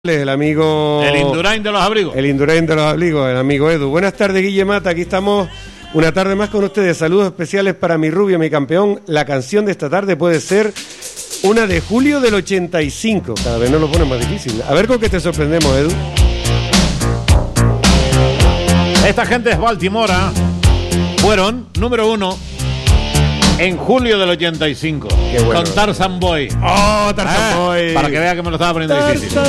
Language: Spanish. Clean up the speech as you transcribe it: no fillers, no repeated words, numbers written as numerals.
El amigo... El Indurain de los abrigos. El Indurain de los abrigos, el amigo Edu. Buenas tardes, Guille Mata. Aquí estamos una tarde más con ustedes. Saludos especiales para mi rubio, mi campeón. La canción de esta tarde puede ser una de julio del 85. Cada vez nos lo pone más difícil. A ver con qué te sorprendemos, Edu. Esta gente es Baltimora. Fueron número 1 en julio del 85. Qué bueno. Con Tarzan Boy. ¡Oh, Tarzan Boy! Para que vea que me lo estaba poniendo difícil.